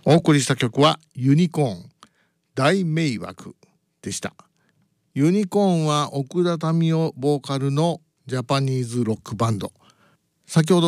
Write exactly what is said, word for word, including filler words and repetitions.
お送りした曲はユニコーン大迷惑でした。ユニコーンは奥田民生ボーカルのジャパニーズロックバンド。先ほど